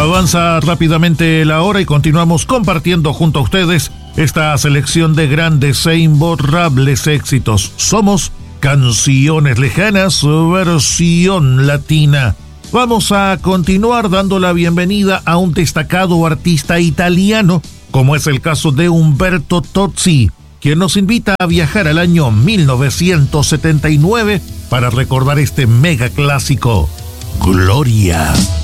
Avanza rápidamente la hora y continuamos compartiendo junto a ustedes esta selección de grandes e imborrables éxitos. Somos Canciones Lejanas, versión latina. Vamos a continuar dando la bienvenida a un destacado artista italiano, como es el caso de Umberto Tozzi, quien nos invita a viajar al año 1979 para recordar este mega clásico, Gloria.